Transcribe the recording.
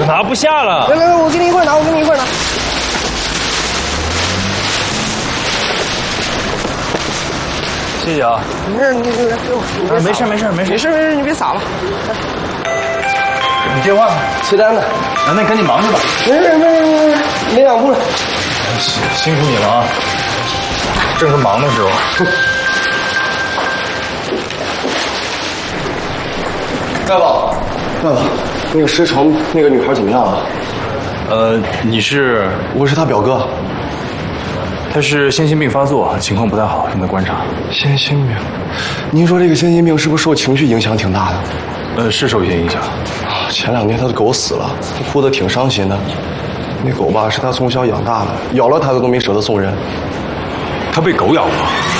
拿不下了。 来，我跟你一块拿， 谢谢啊。 没事，你没事， 你别撒了。 你电话催单的。 那你赶紧忙去吧。 没事，没两步了。 辛苦你了啊，正是忙的时候。 爸爸，那个石城那个女孩怎么样啊？ 你是？ 我是她表哥。 他是先心病发作，情况不太好，正在观察。 先心病？您说这个先心病是不是受情绪影响挺大的？ 是受一些影响。 前2天他的狗死了，他哭得挺伤心的。那狗吧是他从小养大的，咬了他的都没舍得送人。 他被狗咬过。